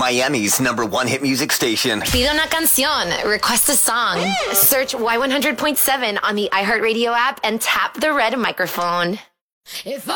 Miami's #1 hit music station. Pide una canción. Request a song. Search Y100.7 on the iHeartRadio app and tap the red microphone.